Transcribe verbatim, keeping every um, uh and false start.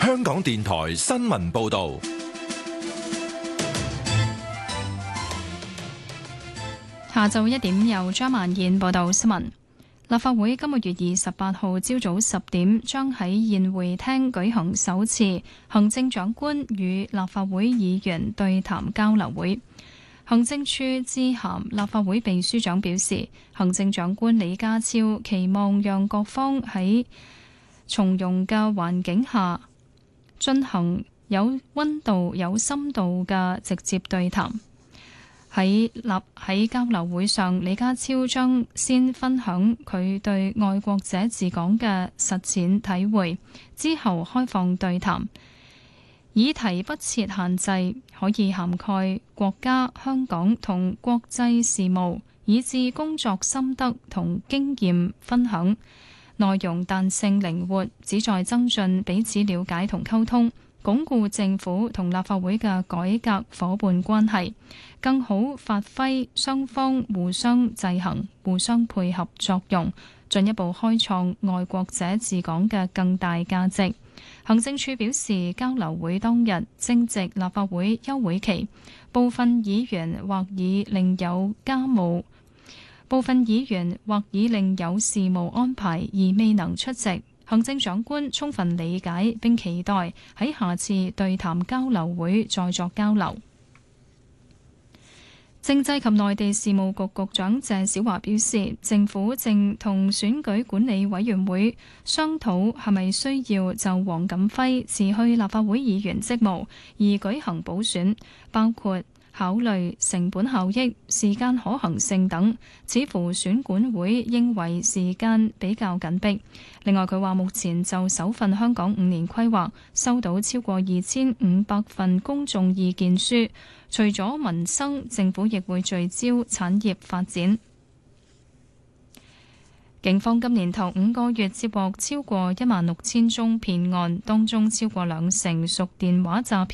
香港電台新聞報道。 下晝一點由張曼燕報道新聞。立法會今個月二十八號朝早十點將喺宴會廳舉行首次行政長官與立法會議員對談交流會。行政處致函立法會秘書長表示，行政長官李家超期望讓各方喺從容嘅環境下進行有溫度、有深度嘅直接對談。喺立喺交流會上，李家超將先分享佢對愛國者治港嘅實踐體會，之後開放對談。議題不設限制，可以涵蓋國家、香港同國際事務，以至工作心得同經驗分享。內容彈性靈活，旨在增進彼此了解同溝通，鞏固政府同立法會嘅改革夥伴關係，更好發揮雙方互相制衡、互相配合作用，進一步開創愛國者治港嘅更大價值。行政處表示，交流會當日正值立法會休會期，部分議員或已另有家務，部分議員或已另有事務安排而未能出席。行政長官充分理解並期待喺下次對談交流會再作交流。政制及內地事務局局長謝小華表示，政府正同選舉管理委員會商討係咪需要就黃錦輝辭去立法會議員職務而舉行補選，包括考慮成本效益、時間可行性等，似乎選管會認為時間比較緊迫。另外，佢話目前就首份香港五年規劃收到超過二千五百份公眾意見書，除咗民生，政府亦會聚焦產業發展。警方今年頭五個月接獲超過一萬六千宗騙案，當中超過兩成屬電話詐騙。